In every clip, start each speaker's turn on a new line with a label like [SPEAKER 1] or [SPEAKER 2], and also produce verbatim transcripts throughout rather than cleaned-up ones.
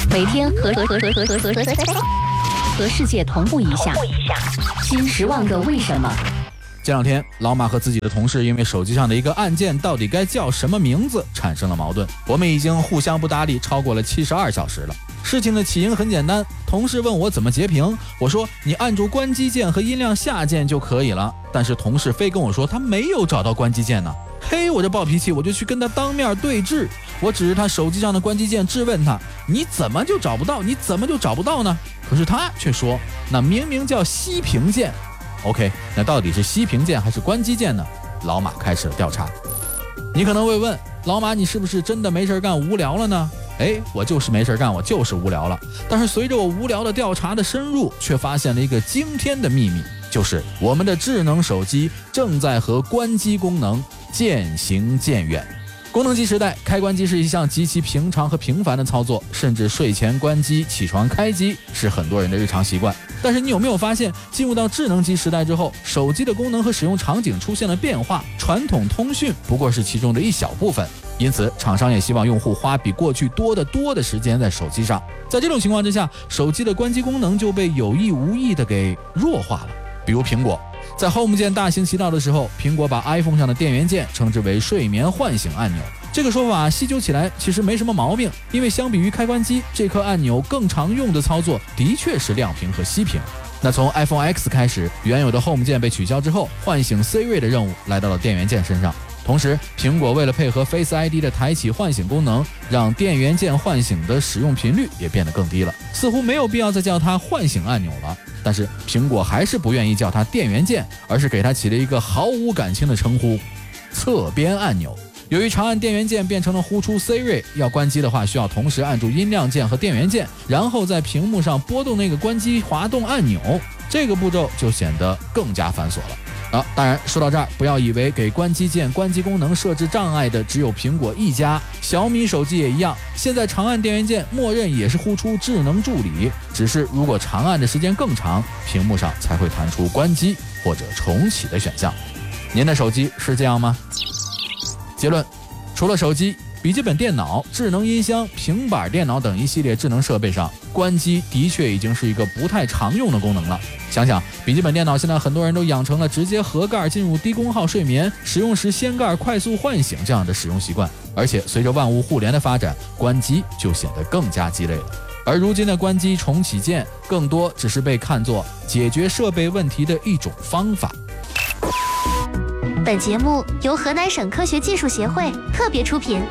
[SPEAKER 1] 每天和和和和和和和和和世界同步一下，新十万个为什么。
[SPEAKER 2] 这两天，老马和自己的同事因为手机上的一个按键到底该叫什么名字产生了矛盾。我们已经互相不搭理超过了七十二小时了。事情的起因很简单，同事问我怎么截屏，我说你按住关机键和音量下键就可以了。但是同事非跟我说他没有找到关机键呢。嘿，我这暴脾气，我就去跟他当面对质。我指着他手机上的关机键质问他，你怎么就找不到？你怎么就找不到呢？可是他却说，那明明叫熄屏键。OK， 那到底是熄屏键还是关机键呢？老马开始了调查。你可能会问，老马，你是不是真的没事干无聊了呢？哎，我就是没事干，我就是无聊了。但是随着我无聊的调查的深入，却发现了一个惊天的秘密，就是我们的智能手机正在和关机功能渐行渐远。功能机时代，开关机是一项极其平常和平凡的操作，甚至睡前关机、起床开机是很多人的日常习惯。但是你有没有发现，进入到智能机时代之后，手机的功能和使用场景出现了变化，传统通讯不过是其中的一小部分。因此，厂商也希望用户花比过去多得多的时间在手机上。在这种情况之下，手机的关机功能就被有意无意的给弱化了。比如苹果，在 Home 键大行其道的时候，苹果把 iPhone 上的电源键称之为睡眠唤醒按钮。这个说法细究起来其实没什么毛病，因为相比于开关机，这颗按钮更常用的操作的确是亮屏和熄屏。那从 iPhone X 开始，原有的 Home 键被取消之后，唤醒 Siri 的任务来到了电源键身上。同时，苹果为了配合 Face I D 的抬起唤醒功能，让电源键唤醒的使用频率也变得更低了，似乎没有必要再叫它唤醒按钮了。但是苹果还是不愿意叫它电源键，而是给它起了一个毫无感情的称呼——侧边按钮。由于长按电源键变成了呼出 Siri， 要关机的话需要同时按住音量键和电源键，然后在屏幕上拨动那个关机滑动按钮，这个步骤就显得更加繁琐了。啊，当然说到这儿，不要以为给关机键关机功能设置障碍的只有苹果一家，小米手机也一样。现在长按电源键默认也是呼出智能助理，只是如果长按的时间更长，屏幕上才会弹出关机或者重启的选项。您的手机是这样吗？结论，除了手机、笔记本电脑、智能音箱、平板电脑等一系列智能设备上，关机的确已经是一个不太常用的功能了。想想笔记本电脑现在很多人都养成了直接合盖进入低功耗睡眠，使用时掀盖快速唤醒这样的使用习惯，而且随着万物互联的发展，关机就显得更加鸡肋了。而如今的关机重启键更多只是被看作解决设备问题的一种方法。
[SPEAKER 3] 本节目由河南省科学技术协会特别出品。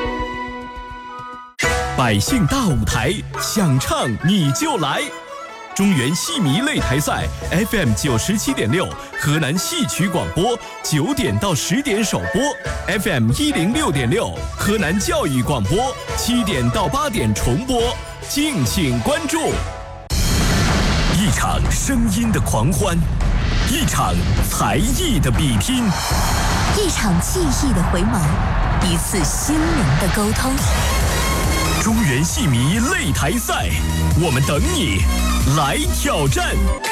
[SPEAKER 4] 百姓大舞台，想唱你就来！中原戏迷擂台赛 F M 九十七点六，河南戏曲广播九点到十点首播 ，F M 一零六点六，河南教育广播七点到八点重播，敬请关注。一场声音的狂欢，一场才艺的比拼，
[SPEAKER 5] 一场技艺的回眸，一次心灵的沟通。
[SPEAKER 4] 中原戏迷擂台赛，我们等你来挑战。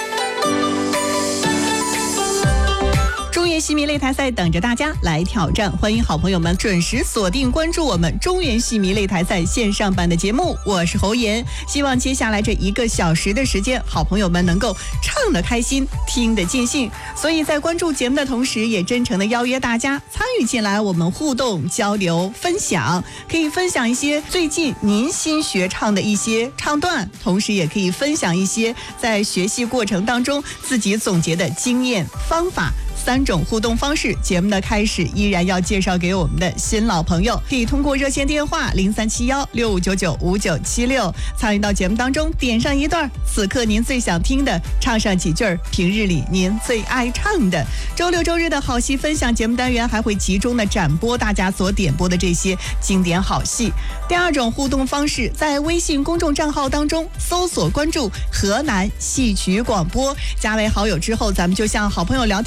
[SPEAKER 6] 中原戏迷擂台赛等着大家来挑战，欢迎好朋友们准时锁定关注我们中原戏迷擂台赛线上版的节目，我是侯妍。希望接下来这一个小时的时间，好朋友们能够唱得开心，听得尽兴。所以在关注节目的同时，也真诚的邀约大家参与进来，我们互动交流分享，可以分享一些最近您新学唱的一些唱段，同时也可以分享一些在学习过程当中自己总结的经验方法。三种互动方式，节目的开始依然要介绍给我们的新老朋友，可以通过热线电话零三七幺六五九九五九七六参与到节目当中，点上一段此刻您最想听的，唱上几句平日里您最爱唱的。周六周日的好戏分享节目单元还会集中的展播大家所点播的这些经典好戏。第二种互动方式，在微信公众账号当中搜索关注河南戏曲广播，加为好友之后，咱们就像好朋友聊天一样，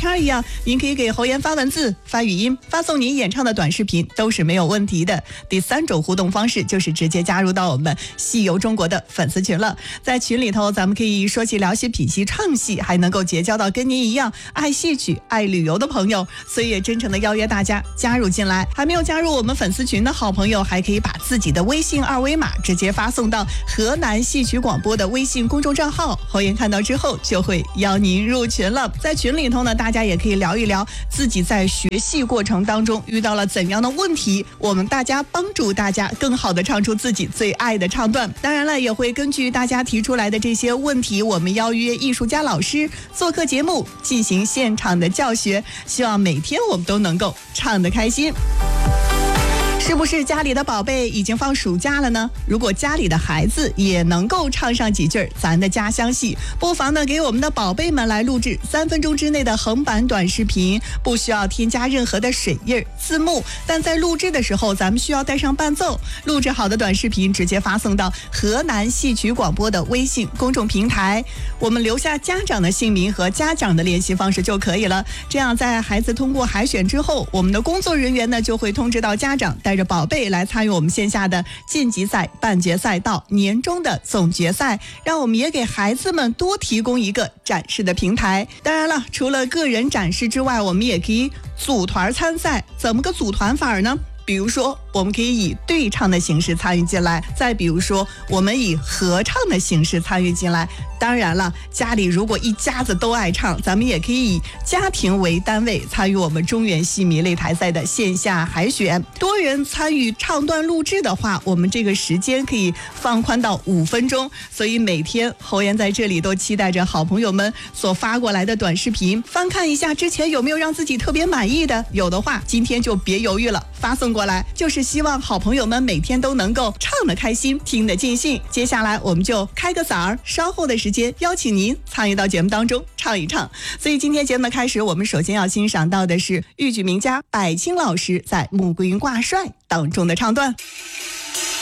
[SPEAKER 6] 您可以给侯岩发文字、发语音、发送您演唱的短视频，都是没有问题的。第三种互动方式就是直接加入到我们戏游中国的粉丝群了。在群里头，咱们可以说戏聊戏品戏唱戏，还能够结交到跟您一样爱戏曲爱旅游的朋友，所以也真诚的邀约大家加入进来。还没有加入我们粉丝群的好朋友，还可以把自己的微信二维码直接发送到河南戏曲广播的微信公众账号，侯岩看到之后就会邀您入群了。在群里头呢，大家也可以聊一聊自己在学戏过程当中遇到了怎样的问题，我们大家帮助大家更好的唱出自己最爱的唱段。当然了，也会根据大家提出来的这些问题，我们邀约艺术家老师做客节目进行现场的教学，希望每天我们都能够唱得开心。是不是家里的宝贝已经放暑假了呢？如果家里的孩子也能够唱上几句咱的家乡戏，不妨呢给我们的宝贝们来录制三分钟之内的横版短视频，不需要添加任何的水印字幕，但在录制的时候咱们需要带上伴奏。录制好的短视频直接发送到河南戏曲广播的微信公众平台，我们留下家长的姓名和家长的联系方式就可以了。这样在孩子通过海选之后，我们的工作人员呢就会通知到家长，带着宝贝来参与我们线下的晋级赛、半决赛到年终的总决赛，让我们也给孩子们多提供一个展示的平台。当然了，除了个人展示之外，我们也可以组团参赛。怎么个组团法呢？比如说我们可以以对唱的形式参与进来，再比如说我们以合唱的形式参与进来。当然了，家里如果一家子都爱唱，咱们也可以以家庭为单位参与我们中原戏迷擂台赛的线下海选。多人参与唱段录制的话，我们这个时间可以放宽到五分钟。所以每天侯岩在这里都期待着好朋友们所发过来的短视频，翻看一下之前有没有让自己特别满意的，有的话今天就别犹豫了，发送过来，就是希望好朋友们每天都能够唱得开心，听得尽兴。接下来我们就开个嗓儿，稍后的时间邀请您参与到节目当中唱一唱。所以今天节目的开始，我们首先要欣赏到的是豫剧名家柏青老师在《穆桂云挂帅》当中的唱段。